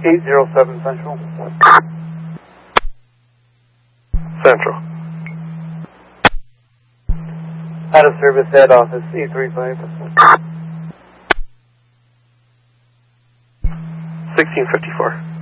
807 Central. Central. Out of service, head office, 835. 1654.